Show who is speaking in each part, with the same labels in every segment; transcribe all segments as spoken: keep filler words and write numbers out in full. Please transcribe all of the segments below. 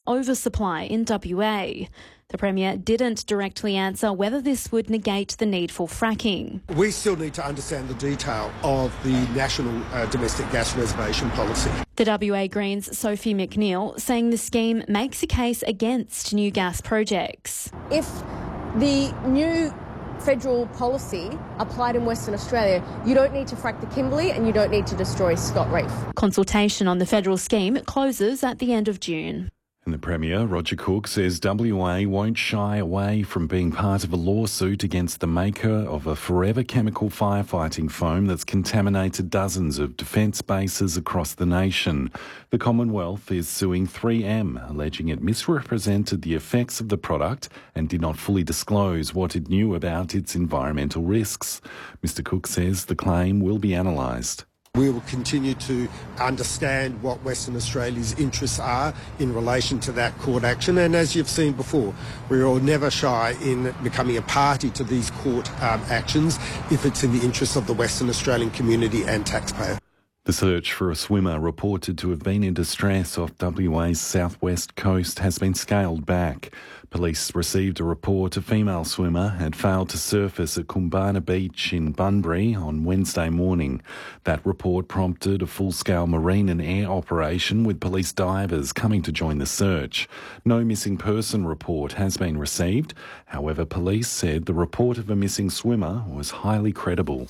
Speaker 1: oversupply in W A. The Premier didn't directly answer whether this would negate the need for fracking.
Speaker 2: We still need to understand the detail of the National uh, Domestic Gas Reservation Policy.
Speaker 1: The W A Greens' Sophie McNeil saying the scheme makes a case against new gas projects.
Speaker 3: If the new federal policy applied in Western Australia, you don't need to frack the Kimberley and you don't need to destroy Scott Reef.
Speaker 1: Consultation on the federal scheme closes at the end of June.
Speaker 4: And the Premier, Roger Cook, says W A won't shy away from being part of a lawsuit against the maker of a forever chemical firefighting foam that's contaminated dozens of defence bases across the nation. The Commonwealth is suing three M, alleging it misrepresented the effects of the product and did not fully disclose what it knew about its environmental risks. Mister Cook says the claim will be analysed.
Speaker 2: We will continue to understand what Western Australia's interests are in relation to that court action. And as you've seen before, we will never shy in becoming a party to these court um, actions if it's in the interests of the Western Australian community and taxpayer.
Speaker 4: The search for a swimmer reported to have been in distress off W A's southwest coast has been scaled back. Police received a report a female swimmer had failed to surface at Kumbana Beach in Bunbury on Wednesday morning. That report prompted a full-scale marine and air operation with police divers coming to join the search. No missing person report has been received. However, police said the report of a missing swimmer was highly credible.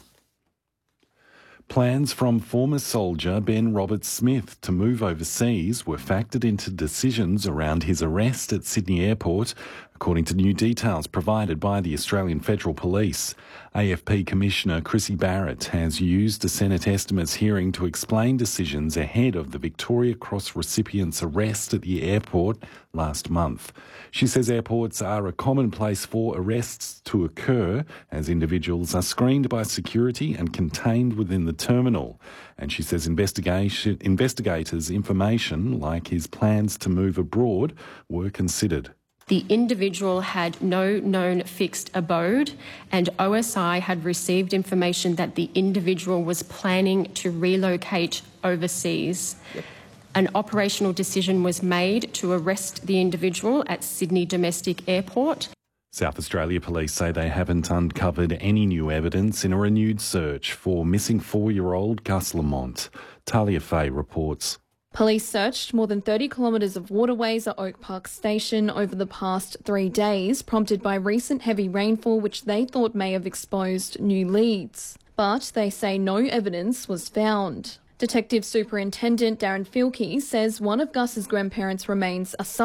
Speaker 4: Plans from former soldier Ben Roberts-Smith to move overseas were factored into decisions around his arrest at Sydney Airport, according to new details provided by the Australian Federal Police. A F P Commissioner Chrissy Barrett has used a Senate estimates hearing to explain decisions ahead of the Victoria Cross recipient's arrest at the airport last month. She says airports are a common place for arrests to occur as individuals are screened by security and contained within the terminal. And she says investigation, investigators' information, like his plans to move abroad, were considered.
Speaker 5: The individual had no known fixed abode, and O S I had received information that the individual was planning to relocate overseas. Yep. An operational decision was made to arrest the individual at Sydney Domestic Airport.
Speaker 4: South Australia Police say they haven't uncovered any new evidence in a renewed search for missing four-year-old Gus Lamont. Talia Fay reports.
Speaker 6: Police searched more than thirty kilometres of waterways at Oak Park Station over the past three days, prompted by recent heavy rainfall which they thought may have exposed new leads. But they say no evidence was found. Detective Superintendent Darren Filkey says one of Gus's grandparents remains a suspect.